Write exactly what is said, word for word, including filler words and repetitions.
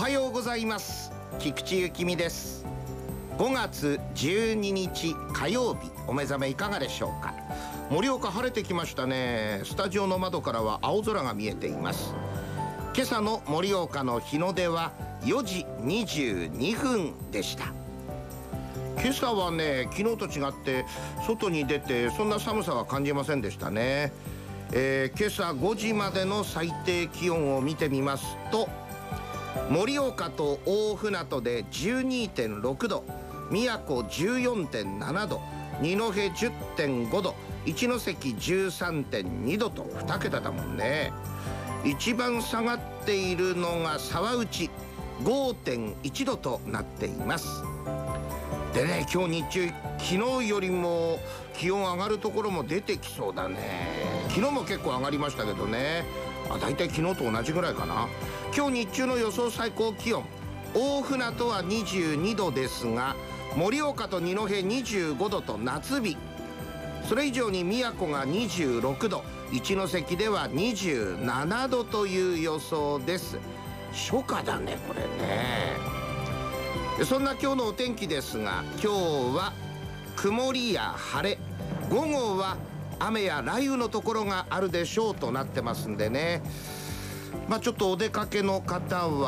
はようございます。菊池幸美です。ごがつじゅうににち火曜日、お目覚めいかがでしょうか。盛岡晴れてきましたね。スタジオの窓からは青空が見えています。今朝の盛岡の日の出はよじにじゅうにふんでした。今朝はね、昨日と違って外に出てそんな寒さは感じませんでしたね。えー、今朝ごじまでの最低気温を見てみますと、盛岡と大船渡で じゅうにてんろくど、宮古 じゅうよんてんななど、二戸 じゅってんごど、一関 じゅうさんてんにどとにけただもんね。一番下がっているのが沢内 ごてんいちどとなっています。でね、今日日中昨日よりも気温上がるところも出てきそうだね。昨日も結構上がりましたけどね。あ、だいたい昨日と同じぐらいかな。今日日中の予想最高気温、大船渡はにじゅうにどですが、盛岡と二戸にじゅうごどと夏日。それ以上に宮古がにじゅうろくど、一関ではにじゅうななどという予想です。初夏だねこれね。そんな今日のお天気ですが、今日は曇りや晴れ、午後は雨や雷雨のところがあるでしょうとなってますんでね。まあちょっとお出かけの方は